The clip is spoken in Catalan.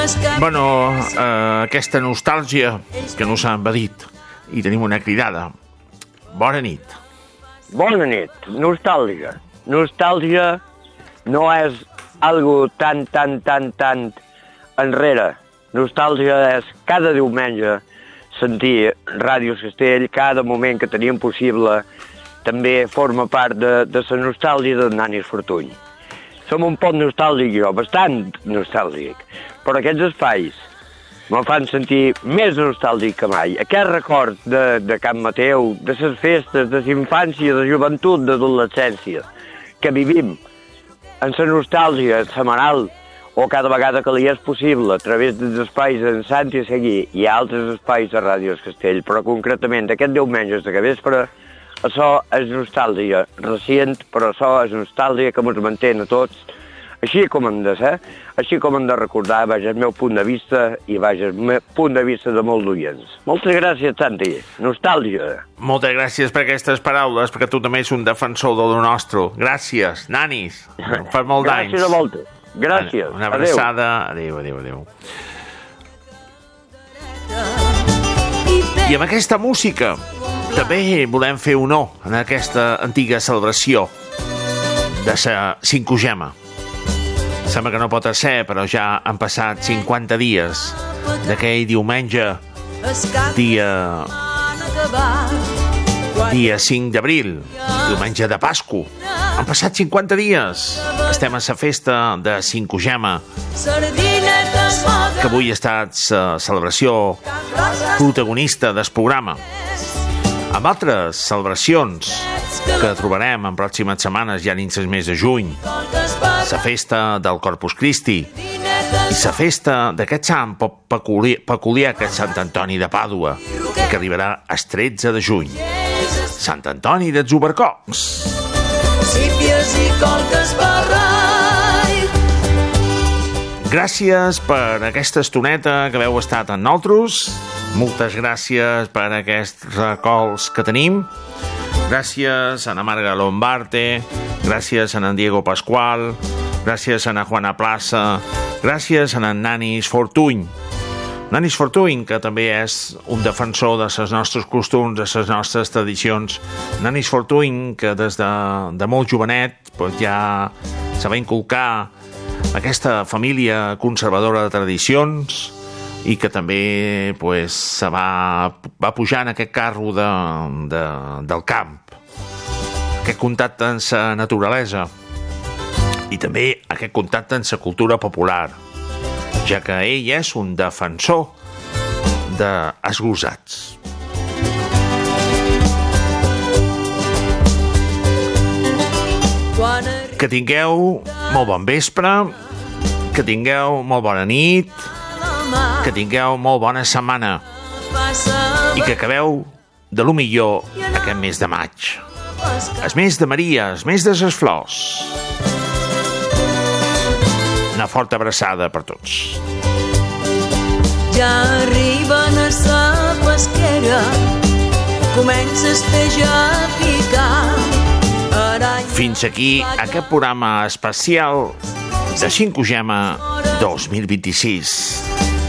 Bueno, aquesta nostàlgia que no s'ha envadit i tenim una cridada. Bona nit. Bona nit. Nostàlgia. Nostàlgia no és algo tan enrere. Nostàlgia és cada diumenge sentir Ràdio Castell, cada moment que teníem possible, també forma part de la nostàlgia d'en Nanis Fortuny. Som un poc nostàlgic jo, bastant nostàlgic, però aquests espais me fan sentir més nostàlgic que mai. Aquests records de Can Mateu, de les festes, de la infància, de joventut, d'adolescència, que vivim en la nostàlgia setmanal o cada vegada que li és possible a través dels espais d'en Santi Seguí i altres espais de Ràdio Castell, però concretament aquest diumenges de vespre, això és nostàlgia recient, però això és nostàlgia que ens mantén a tots, així com hem de ser, així com hem de recordar, vaja, el meu punt de vista i vaja, el meu punt de vista de molts oients. Moltes gràcies, Santi. Nostàlgia. Moltes gràcies per aquestes paraules, perquè tu també ets un defensor de lo nostre. Gràcies, Nanis. Per molt d'anys. Gràcies a moltes. Gràcies. Una abraçada. Adéu. I amb aquesta música també volem fer honor en aquesta antiga celebració de la Cinquagema. Sembla que no pot ser, però ja han passat 50 dies d'aquell diumenge, dia 5 d'abril, diumenge de Pasqua. Han passat 50 dies. Estem a la festa de Cinquagema, que avui ha estat la celebració protagonista del programa. Amb altres celebracions que trobarem en pròximes setmanes, ja dins el mes de juny, la festa del Corpus Christi i la festa d'aquest sant peculiar que és Sant Antoni de Pàdua, que arribarà el 13 de juny. Sant Antoni dels Obercocs. Gràcies per aquesta estoneta que heu estat amb nosaltres. Moltes gràcies per aquests records que tenim. Gràcies a la Marga Lombarte, gràcies a en Diego Pascual, gràcies a la Juana Plaza, gràcies a en Nanis Fortuny. Nanis Fortuny, que també és un defensor de les nostres costums, de les nostres tradicions. Nanis Fortuny, que des de molt jovenet ja se va inculcar aquesta família conservadora de tradicions i que també se va pujar en aquest carro del camp, aquest contacte amb la naturalesa i també aquest contacte amb la cultura popular, ja que ell és un defensor dels gosats. Que tingueu molt bon vespre, que tingueu molt bona nit, que tingueu molt bona setmana i que acabeu de lo millor aquest mes de maig. El mes de Maria, el mes de les flors. Una forta abraçada per tots. Ja arriben a la pesquera, comença el peix a picar. Fins aquí aquest programa especial de Cinquagema 2026.